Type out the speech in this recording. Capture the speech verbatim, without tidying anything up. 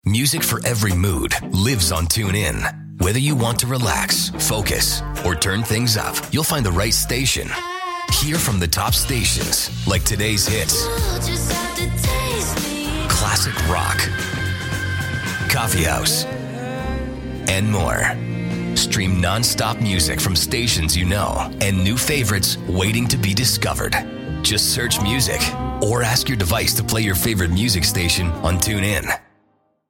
Music for every mood lives on TuneIn. Whether you want to relax, focus, or turn things up, you'll find the right station. Hear from the top stations like today's hits, classic rock, coffee house, and more. Stream non-stop music from stations you know and new favorites waiting to be discovered. Just search music or ask your device to play your favorite music station on TuneIn.